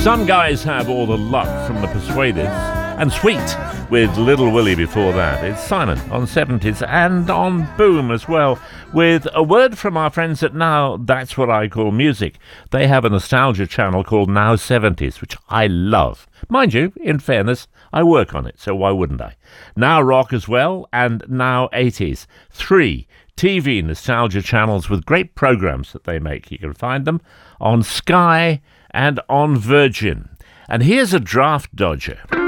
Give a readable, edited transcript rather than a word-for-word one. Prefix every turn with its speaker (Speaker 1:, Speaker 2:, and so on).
Speaker 1: Some guys have all the luck from the Persuaders, and Sweet with Little Willie before that. It's Simon on 70s and on Boom as well, with a word from our friends at Now That's What I Call Music. They have a nostalgia channel called Now 70s, which I love. Mind you, in fairness, I work on it, so why wouldn't I? Now Rock as well, and Now 80s. 3 TV nostalgia channels with great programs that they make. You can find them on Sky and on Virgin. And here's a draft dodger.